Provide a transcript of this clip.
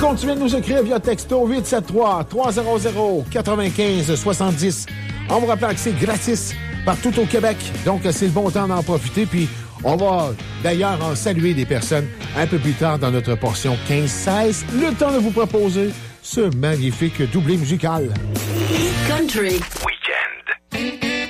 continuez de nous écrire via texto 873-300-95-70. On vous rappelle que c'est gratis partout au Québec. Donc, c'est le bon temps d'en profiter. Puis, on va d'ailleurs en saluer des personnes un peu plus tard dans notre portion 15-16. Le temps de vous proposer ce magnifique doublé musical. Country. Oui.